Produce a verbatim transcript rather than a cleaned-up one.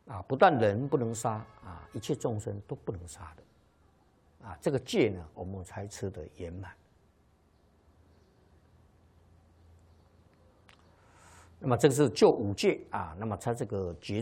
啊，不但人不能杀啊，一切众生都不能杀的啊，这个戒呢，我们才吃得圆满。那么这个是就五戒啊，那么它这个觉